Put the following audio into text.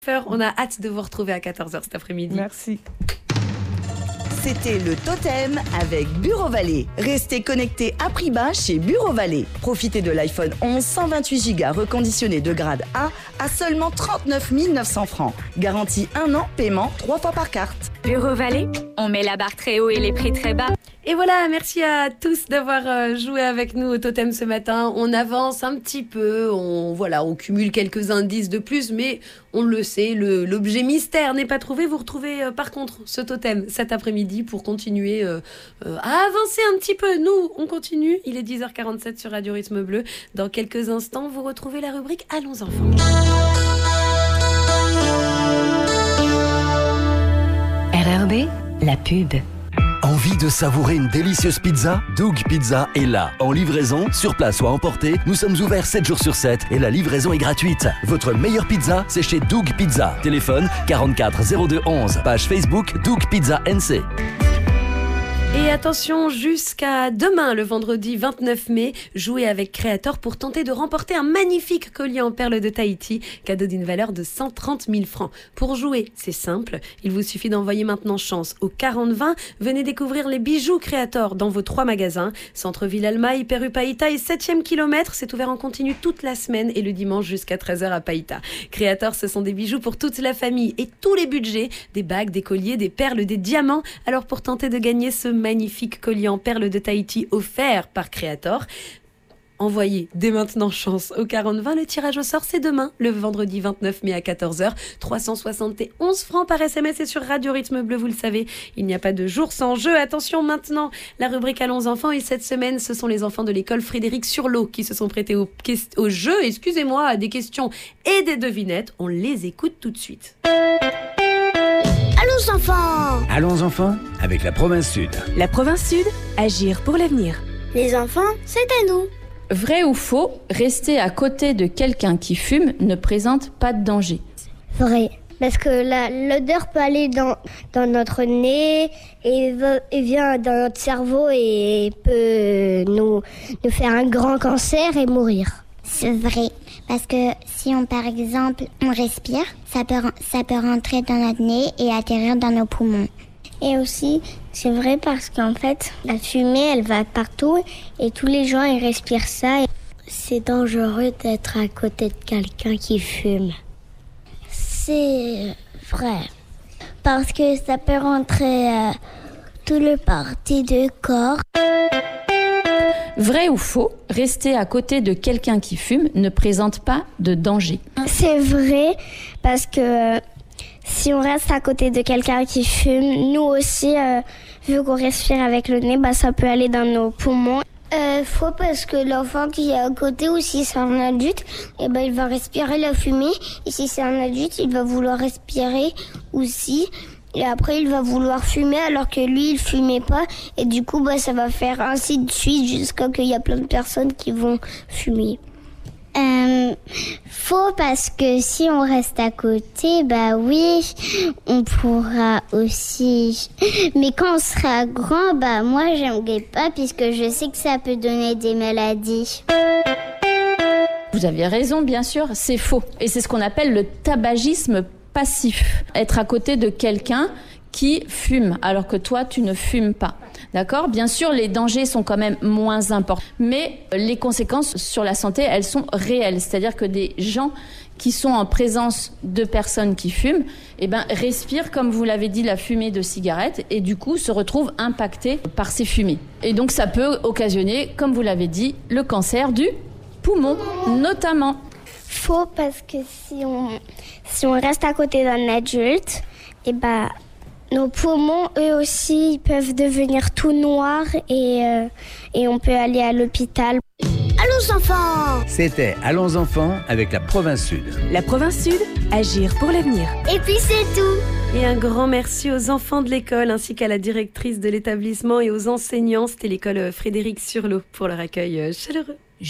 On a hâte de vous retrouver à 14h cet après-midi. Merci. C'était le Totem avec Bureau Vallée. Restez connectés à prix bas chez Bureau Vallée. Profitez de l'iPhone 11 128 Go reconditionné de grade A à seulement 39 900 francs. Garantie 1 an, paiement 3 fois par carte. Bureau Vallée, on met la barre très haut et les prix très bas. Et voilà, merci à tous d'avoir joué avec nous au Totem ce matin. On avance un petit peu, on cumule quelques indices de plus, mais on le sait, l'objet mystère n'est pas trouvé. Vous retrouvez par contre ce Totem cet après-midi pour continuer à avancer un petit peu. Nous, on continue, il est 10h47 sur Radio Rythme Bleu. Dans quelques instants, vous retrouvez la rubrique Allons enfants. RRB, la pub. Envie de savourer une délicieuse pizza? Doug Pizza est là. En livraison, sur place ou à emporter, nous sommes ouverts 7 jours sur 7 et la livraison est gratuite. Votre meilleure pizza, c'est chez Doug Pizza. Téléphone 44 02 11. Page Facebook Doug Pizza NC. Et attention, jusqu'à demain, le vendredi 29 mai, jouez avec Créator pour tenter de remporter un magnifique collier en perles de Tahiti, cadeau d'une valeur de 130 000 francs. Pour jouer, c'est simple, il vous suffit d'envoyer maintenant chance au 40-20. Venez découvrir les bijoux Créator dans vos 3 magasins, Centre-Ville Almaï, Peru Païta et 7e kilomètre. C'est ouvert en continu toute la semaine et le dimanche jusqu'à 13h à Païta. Créator, ce sont des bijoux pour toute la famille et tous les budgets, des bagues, des colliers, des perles, des diamants. Alors pour tenter de gagner ce magnifique collier en perles de Tahiti offert par Créator, envoyez dès maintenant chance au 40-20. Le tirage au sort, c'est demain, le vendredi 29 mai à 14h. 371 francs par SMS et sur Radio Rythme Bleu, vous le savez, il n'y a pas de jour sans jeu. Attention maintenant, la rubrique Allons enfants. Et cette semaine, ce sont les enfants de l'école Frédéric Surlot qui se sont prêtés au jeu, à des questions et des devinettes. On les écoute tout de suite. Allons enfants! Allons enfants, avec la province Sud. La province Sud, agir pour l'avenir. Les enfants, c'est à nous. Vrai ou faux, rester à côté de quelqu'un qui fume ne présente pas de danger? Vrai. Parce que l'odeur peut aller dans notre nez et vient dans notre cerveau et peut nous faire un grand cancer et mourir. C'est vrai, parce que si par exemple, on respire, ça peut rentrer dans notre nez et atterrir dans nos poumons. Et aussi, c'est vrai parce qu'en fait, la fumée, elle va partout et tous les gens, ils respirent ça. C'est dangereux d'être à côté de quelqu'un qui fume. C'est vrai, parce que ça peut rentrer tout le parti du corps. Vrai ou faux, rester à côté de quelqu'un qui fume ne présente pas de danger? C'est vrai, parce que si on reste à côté de quelqu'un qui fume, nous aussi, vu qu'on respire avec le nez, ça peut aller dans nos poumons. Faux, parce que l'enfant qui est à côté, ou si c'est un adulte, il va respirer la fumée. Et si c'est un adulte, il va vouloir respirer aussi. Et après, il va vouloir fumer alors que lui, il fumait pas. Et du coup, ça va faire ainsi de suite jusqu'à qu'il y a plein de personnes qui vont fumer. Faux, parce que si on reste à côté, oui, on pourra aussi. Mais quand on sera grand, moi, j'aimerais pas puisque je sais que ça peut donner des maladies. Vous aviez raison, bien sûr, c'est faux. Et c'est ce qu'on appelle le tabagisme passif. Être à côté de quelqu'un qui fume, alors que toi, tu ne fumes pas. D'accord ? Bien sûr, les dangers sont quand même moins importants. Mais les conséquences sur la santé, elles sont réelles. C'est-à-dire que des gens qui sont en présence de personnes qui fument, respirent, comme vous l'avez dit, la fumée de cigarette et du coup se retrouvent impactés par ces fumées. Et donc, ça peut occasionner, comme vous l'avez dit, le cancer du poumon, notamment. Faux, parce que si on reste à côté d'un adulte, nos poumons, eux aussi, ils peuvent devenir tout noirs et on peut aller à l'hôpital. Allons enfants! C'était Allons enfants avec la province Sud. La province Sud, agir pour l'avenir. Et puis c'est tout! Et un grand merci aux enfants de l'école ainsi qu'à la directrice de l'établissement et aux enseignants. C'était l'école Frédéric Surlot pour leur accueil chaleureux.